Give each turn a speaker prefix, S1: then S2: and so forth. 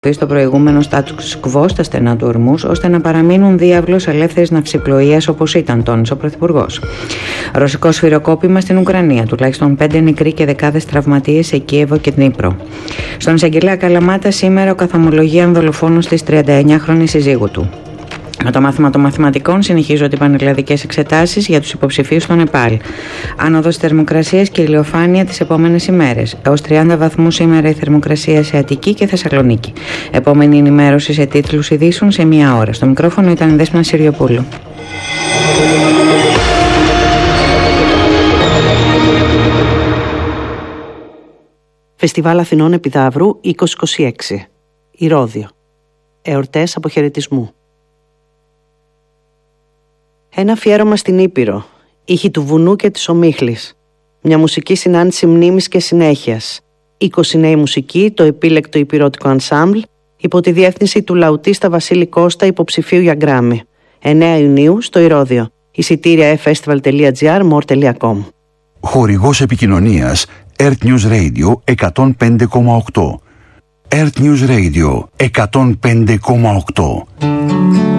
S1: Στο προηγούμενο status quo στα στενά του Ορμούς, ώστε να παραμείνουν διάβλος ελεύθερης ναυσιπλοείας όπως ήταν, τόνισε ο Πρωθυπουργός. Ρωσικό σφυροκόπημα στην Ουκρανία, τουλάχιστον 5 νεκροί και δεκάδες τραυματίες σε Κίεβο και Δνίπρο. Στον εισαγγελέα Καλαμάτα σήμερα ο καθομολογεί αν δολοφόνος της 39χρονης συζύγου του. Με το μάθημα των μαθηματικών συνεχίζονται οι πανελλαδικές εξετάσεις για τους υποψηφίους στο Νεπάλ. Άνοδος θερμοκρασίας και ηλιοφάνεια τις επόμενες ημέρες. Έως 30 βαθμούς σήμερα η θερμοκρασία σε Αττική και Θεσσαλονίκη. Επόμενη ενημέρωση σε τίτλους ειδήσεων σε 1 ώρα. Στο μικρόφωνο ήταν η Δέσποινα Συριοπούλου.
S2: Φεστιβάλ Αθηνών Επιδαύρου 2026. Ηρώδειο. Εορτές αποχαιρετισμού. Ένα αφιέρωμα στην Ήπειρο, ήχοι του βουνού και της ομίχλης. Μια μουσική συνάντηση μνήμης και συνέχειας. 20 νέοι μουσικοί, το επίλεκτο υπηρώτικο ανσάμπλ, υπό τη διεύθυνση του λαουτίστα Βασίλη Κώστα, υποψηφίου για Γκράμι. 9 Ιουνίου στο Ηρώδειο. Εισιτήρια festival.gr, more.com.
S3: Χορηγός επικοινωνίας Earth News Radio 105,8. Earth News Radio 105,8.